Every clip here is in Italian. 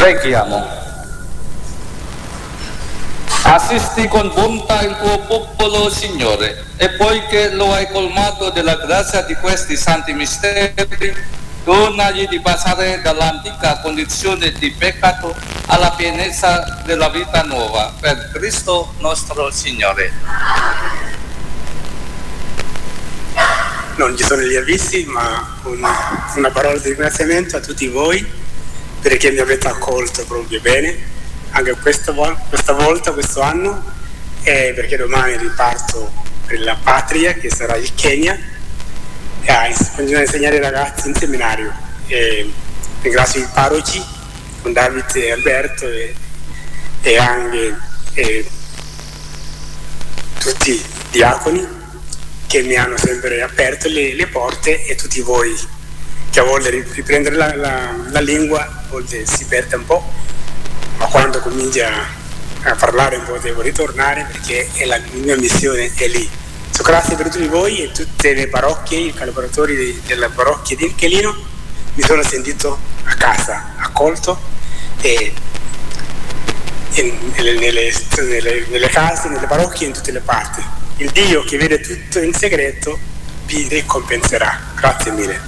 Preghiamo. Assisti con bontà il tuo popolo, Signore, e poiché lo hai colmato della grazia di questi santi misteri, donagli di passare dall'antica condizione di peccato alla pienezza della vita nuova, per Cristo nostro Signore. Non ci sono gli avvisi, ma una parola di ringraziamento a tutti voi perché mi avete accolto proprio bene, anche questa volta, questo anno, perché domani riparto per la patria, che sarà il Kenya, e continuo a insegnare ai ragazzi in seminario. Ringrazio i parroci, con Davide e Alberto, e anche tutti i diaconi che mi hanno sempre aperto le porte, e tutti voi che a volte riprendere la lingua, a volte si perde un po', ma quando comincia a parlare un po' devo ritornare, perché la mia missione è lì. Grazie per tutti voi e tutte le parrocchie, i collaboratori della parrocchia di Chelino. Mi sono sentito a casa, accolto, e nelle case, nelle parrocchie, in tutte le parti. Il Dio che vede tutto in segreto vi ricompenserà. Grazie mille.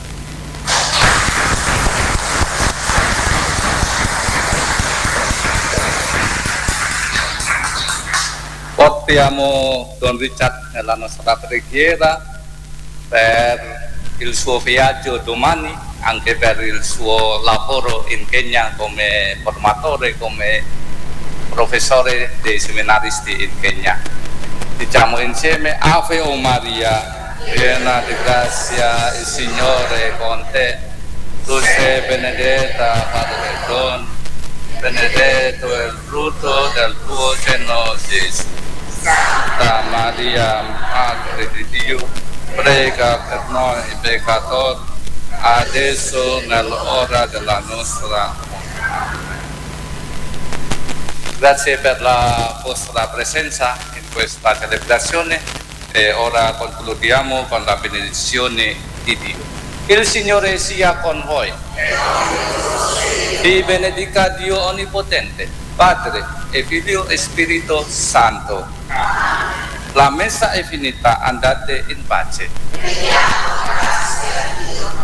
Portiamo Don Richard nella nostra preghiera per il suo viaggio domani, anche per il suo lavoro in Kenya come formatore, come professore dei seminaristi in Kenya. Diciamo insieme: Ave o Maria, piena di grazia, il Signore è con te. Tu sei benedetta fra le donne, benedetto è il frutto del tuo seno, Gesù. Santa Maria, Madre di Dio, prega per noi peccatori, adesso nell'ora della nostra morte. Grazie per la vostra presenza in questa celebrazione, e ora concludiamo con la benedizione di Dio. Il Signore sia con voi. Vi benedica Dio Onnipotente, Padre e Figlio e Spirito Santo. La messa è finita, andate in pace.